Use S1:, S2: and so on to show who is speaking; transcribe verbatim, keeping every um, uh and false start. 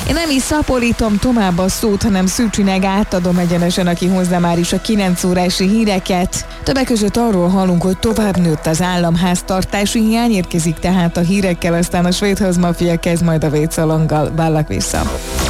S1: Én nem is szaporítom tovább a szót, hanem Szűcsinek átadom egyenesen, aki hozzá már is a kilenc órási híreket. Többek között arról hallunk, hogy tovább nőtt az államháztartási hiány, érkezik tehát a hírekkel, aztán a svéd hazmafia kezd majd a vécalonggal. Vállak vissza!